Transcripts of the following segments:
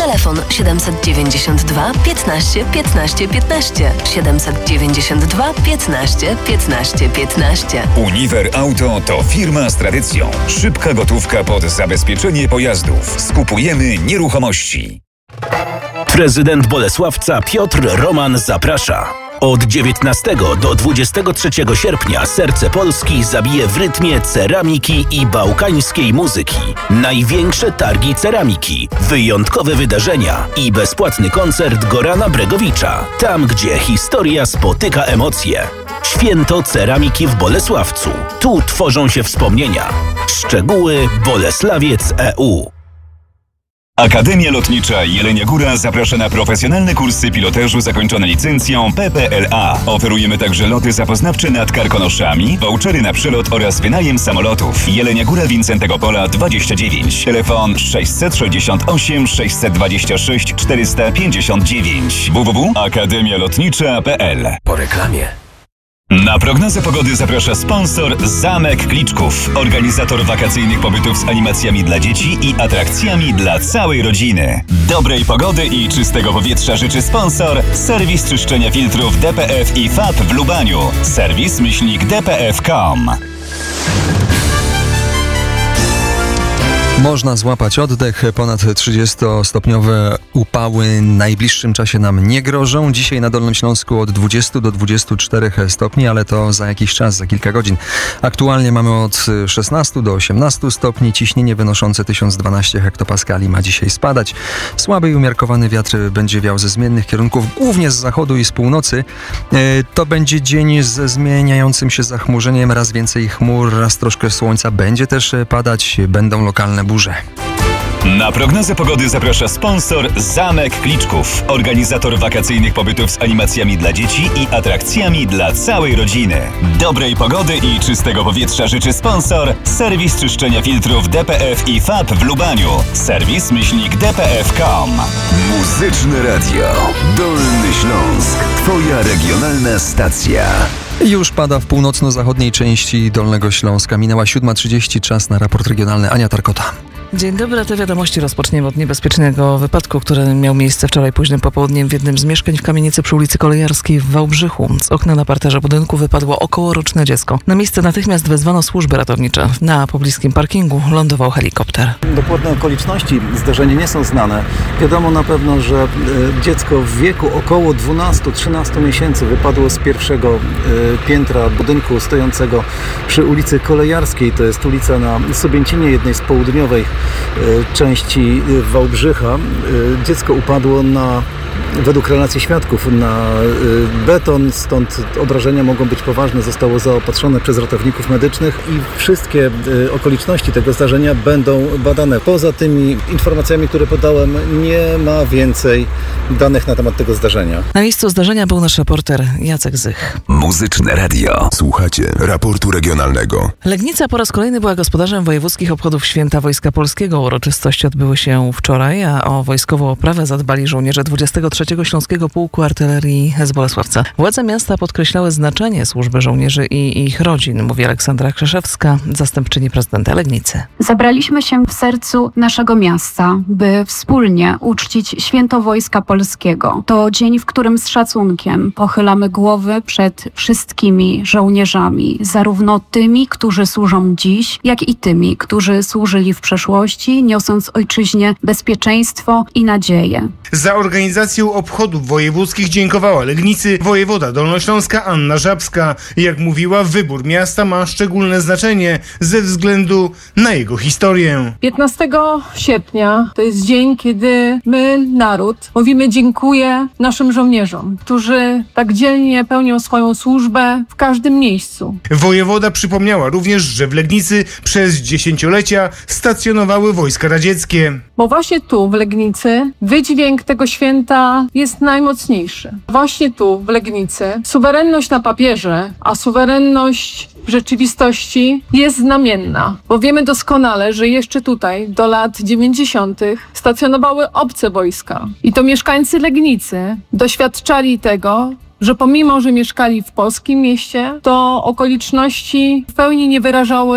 Telefon 792 15 15 15. 792 15 15 15. Uniwer Auto to firma z tradycją. Szybka gotówka pod zabezpieczenie pojazdów. Skupujemy nieruchomości. Prezydent Bolesławca Piotr Roman zaprasza. Od 19 do 23 sierpnia serce Polski zabije w rytmie ceramiki i bałkańskiej muzyki. Największe targi ceramiki, wyjątkowe wydarzenia i bezpłatny koncert Gorana Bregowicza. Tam, gdzie historia spotyka emocje. Święto ceramiki w Bolesławcu. Tu tworzą się wspomnienia. Szczegóły Boleslawiec EU. Akademia Lotnicza Jelenia Góra zaprasza na profesjonalne kursy pilotażu zakończone licencją PPLA. Oferujemy także loty zapoznawcze nad Karkonoszami, vouchery na przelot oraz wynajem samolotów. Jelenia Góra Wincentego Pola 29. Telefon 668 626 459. www.akademialotnicza.pl. Po reklamie. Na prognozę pogody zaprasza sponsor Zamek Kliczków, organizator wakacyjnych pobytów z animacjami dla dzieci i atrakcjami dla całej rodziny. Dobrej pogody i czystego powietrza życzy sponsor serwis czyszczenia filtrów DPF i FAB w Lubaniu. Serwis-dpf.com. Można złapać oddech. Ponad 30-stopniowe upały w najbliższym czasie nam nie grożą. Dzisiaj na Dolnym Śląsku od 20 do 24 stopni, ale to za jakiś czas, za kilka godzin. Aktualnie mamy od 16 do 18 stopni. Ciśnienie wynoszące 1012 hektopaskali ma dzisiaj spadać. Słaby i umiarkowany wiatr będzie wiał ze zmiennych kierunków, głównie z zachodu i z północy. To będzie dzień ze zmieniającym się zachmurzeniem. Raz więcej chmur, raz troszkę słońca. Będzie też padać, będą lokalne burze. Na prognozę pogody zaprasza sponsor Zamek Kliczków, organizator wakacyjnych pobytów z animacjami dla dzieci i atrakcjami dla całej rodziny. Dobrej pogody i czystego powietrza życzy sponsor serwis czyszczenia filtrów DPF i FAB w Lubaniu. Serwis-dpf.com. Muzyczne Radio. Dolny Śląsk. Twoja regionalna stacja. Już pada w północno-zachodniej części Dolnego Śląska. Minęła 7:30, czas na raport regionalny. Ania Tarkota. Dzień dobry, te wiadomości rozpoczniemy od niebezpiecznego wypadku, który miał miejsce wczoraj późnym popołudniem w jednym z mieszkań w kamienicy przy ulicy Kolejarskiej w Wałbrzychu. Z okna na parterze budynku wypadło okołoroczne dziecko. Na miejsce natychmiast wezwano służby ratownicze. Na pobliskim parkingu lądował helikopter. Dokładne okoliczności zdarzenia nie są znane. Wiadomo na pewno, że dziecko w wieku około 12-13 miesięcy wypadło z pierwszego piętra budynku stojącego przy ulicy Kolejarskiej. To jest ulica na Sobięcinie, jednej z południowej części Wałbrzycha. Dziecko upadło według relacji świadków na beton, stąd obrażenia mogą być poważne. Zostało zaopatrzone przez ratowników medycznych i wszystkie okoliczności tego zdarzenia będą badane. Poza tymi informacjami, które podałem, nie ma więcej danych na temat tego zdarzenia. Na miejscu zdarzenia był nasz reporter Jacek Zych. Muzyczne Radio. Słuchacie raportu regionalnego. Legnica po raz kolejny była gospodarzem wojewódzkich obchodów Święta Wojska Polskiego. Uroczystości odbyły się wczoraj, a o wojskową oprawę zadbali żołnierze 23. Śląskiego Pułku Artylerii z Bolesławca. Władze miasta podkreślały znaczenie służby żołnierzy i ich rodzin, mówi Aleksandra Krzeszewska, zastępczyni prezydenta Legnicy. Zabraliśmy się w sercu naszego miasta, by wspólnie uczcić Święto Wojska Polskiego. To dzień, w którym z szacunkiem pochylamy głowy przed wszystkimi żołnierzami, zarówno tymi, którzy służą dziś, jak i tymi, którzy służyli w przeszłości, niosąc ojczyźnie bezpieczeństwo i nadzieję. Za organizację obchodów wojewódzkich dziękowała Legnicy wojewoda dolnośląska Anna Żabska. Jak mówiła, wybór miasta ma szczególne znaczenie ze względu na jego historię. 15 sierpnia to jest dzień, kiedy my, naród, mówimy dziękuję naszym żołnierzom, którzy tak dzielnie pełnią swoją służbę w każdym miejscu. Wojewoda przypomniała również, że w Legnicy przez dziesięciolecia stacjonowały wojska radzieckie. Bo właśnie tu, w Legnicy, wydźwięk tego święta jest najmocniejszy. Właśnie tu, w Legnicy, suwerenność na papierze, a suwerenność w rzeczywistości jest znamienna. Bo wiemy doskonale, że jeszcze tutaj, do lat 90. stacjonowały obce wojska. I to mieszkańcy Legnicy doświadczali tego, że pomimo, że mieszkali w polskim mieście, to okoliczności w pełni nie wyrażały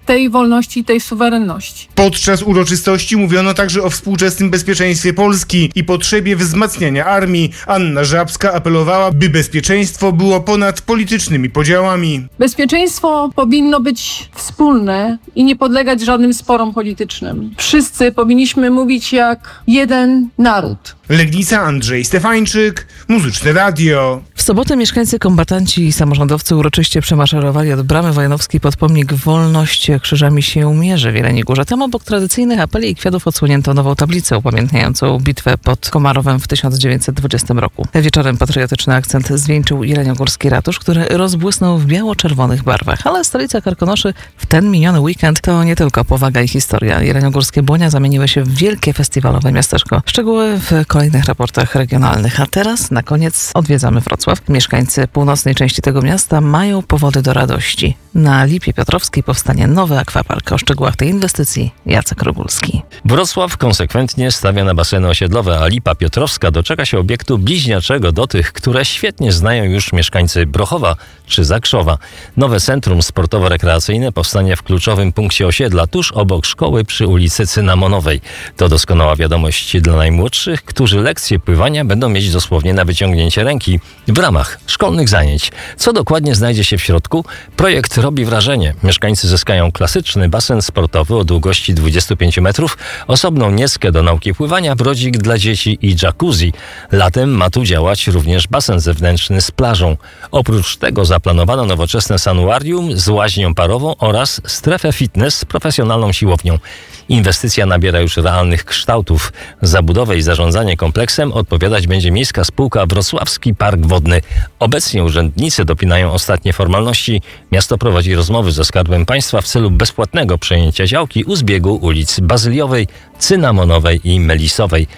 tej wolności i tej suwerenności. Podczas uroczystości mówiono także o współczesnym bezpieczeństwie Polski i potrzebie wzmacniania armii. Anna Żabska apelowała, by bezpieczeństwo było ponad politycznymi podziałami. Bezpieczeństwo powinno być wspólne i nie podlegać żadnym sporom politycznym. Wszyscy powinniśmy mówić jak jeden naród. Legnica, Andrzej Stefańczyk, Muzyczne Radio. W sobotę mieszkańcy, kombatanci i samorządowcy uroczyście przemaszerowali od Bramy Wojanowskiej pod pomnik Wolność krzyżami się mierzy w Jeleniej Górze. Tam obok tradycyjnych apeli i kwiatów odsłonięto nową tablicę upamiętniającą bitwę pod Komarowem w 1920 roku. Wieczorem patriotyczny akcent zwieńczył jeleniogórski ratusz, który rozbłysnął w biało-czerwonych barwach. Ale stolica Karkonoszy w ten miniony weekend to nie tylko powaga i historia. Jeleniogórskie Błonia zamieniły się w wielkie festiwalowe miasteczko. Szczegóły w kolejnych raportach regionalnych. A teraz na koniec odwiedzamy Wrocław. Mieszkańcy północnej części tego miasta mają powody do radości. Na Lipie Piotrowskiej powstanie nowy akwapark. O szczegółach tej inwestycji Jacek Rogulski. Wrocław konsekwentnie stawia na baseny osiedlowe, a Lipa Piotrowska doczeka się obiektu bliźniaczego do tych, które świetnie znają już mieszkańcy Brochowa czy Zakrzowa. Nowe centrum sportowo-rekreacyjne powstanie w kluczowym punkcie osiedla, tuż obok szkoły przy ulicy Cynamonowej. To doskonała wiadomość dla najmłodszych, którzy lekcje pływania będą mieć dosłownie na wyciągnięcie ręki w ramach szkolnych zajęć. Co dokładnie znajdzie się w środku? Projekt robi wrażenie. Mieszkańcy zyskają klasyczny basen sportowy o długości 25 metrów, osobną nieskę do nauki pływania, brodzik dla dzieci i jacuzzi. Latem ma tu działać również basen zewnętrzny z plażą. Oprócz tego zaplanowano nowoczesne sanuarium z łaźnią parową oraz strefę fitness z profesjonalną siłownią. Inwestycja nabiera już realnych kształtów. Za budowę i zarządzanie kompleksem odpowiadać będzie Miejska Spółka Wrocławski Park Wodny. Obecnie urzędnicy dopinają ostatnie formalności. Miasto prowadzi rozmowy ze Skarbem Państwa w celu bezpłatnego przejęcia działki u zbiegu ulic Bazyliowej, Cynamonowej i Melisowej.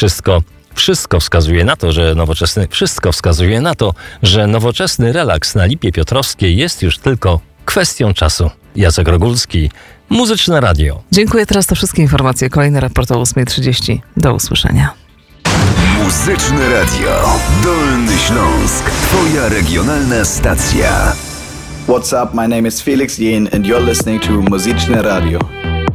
Wszystko wskazuje na to, że nowoczesny relaks na Lipie Piotrowskiej jest już tylko kwestią czasu. Jacek Rogulski, Muzyczne Radio. Dziękuję, teraz to wszystkie informacje. Kolejny raport o 8:30. Do usłyszenia. Muzyczne Radio. Dolny Śląsk. Twoja regionalna stacja. What's up? My name is Felix Jen and you're listening to Muzyczne Radio.